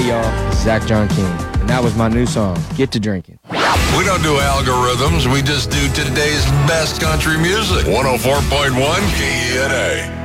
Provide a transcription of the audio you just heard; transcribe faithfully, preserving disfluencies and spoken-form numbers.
y'all. It's Zach John King. And that was my new song, Get to Drinking. We don't do algorithms. We just do today's best country music. one oh four point one K E N A.